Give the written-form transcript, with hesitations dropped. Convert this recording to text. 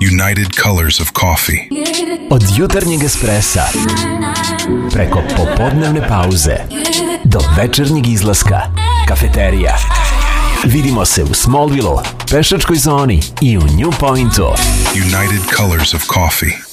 United Colors of Coffee. Od jutarnjeg espressa, preko popodnevne pauze, do večernjeg izlaska, kafeterija. Vidimo se u Smallville-u, pešačkoj zoni i u New Pointu. United Colors of Coffee.